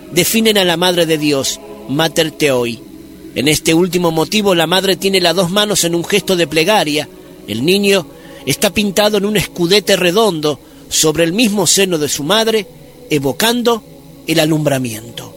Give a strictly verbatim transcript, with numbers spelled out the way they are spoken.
definen a la Madre de Dios, Mater Theoi. En este último motivo, la Madre tiene las dos manos en un gesto de plegaria. El niño está pintado en un escudete redondo sobre el mismo seno de su madre, evocando el alumbramiento.